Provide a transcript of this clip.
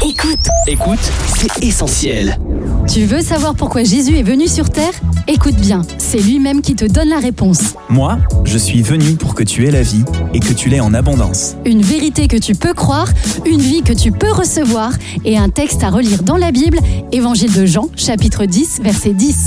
Écoute, c'est essentiel. Tu veux savoir pourquoi Jésus est venu sur terre ? Écoute bien, c'est lui-même qui te donne la réponse. Moi, je suis venu pour que tu aies la vie et que tu l'aies en abondance. Une vérité que tu peux croire, une vie que tu peux recevoir et un texte à relire dans la Bible, Évangile de Jean, chapitre 10, verset 10.